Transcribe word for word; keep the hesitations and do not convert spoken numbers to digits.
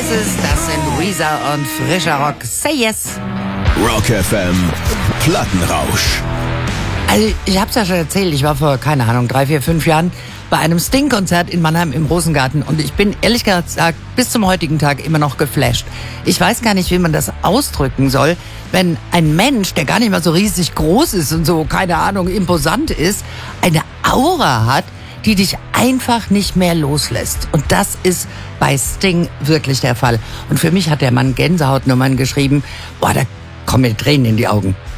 ist es. Das sind Weezer und frischer Rock. Say yes. Rock F M Plattenrausch. Also, ich hab's ja schon erzählt, ich war vor, keine Ahnung, drei, vier, fünf Jahren bei einem Sting-Konzert in Mannheim im Rosengarten und ich bin ehrlich gesagt bis zum heutigen Tag immer noch geflasht. Ich weiß gar nicht, wie man das ausdrücken soll, wenn ein Mensch, der gar nicht mal so riesig groß ist und so, keine Ahnung, imposant ist, eine Aura hat, die dich einfach nicht mehr loslässt. Und das ist bei Sting wirklich der Fall. Und für mich hat der Mann Gänsehautnummern geschrieben, boah, da kommen mir Tränen in die Augen.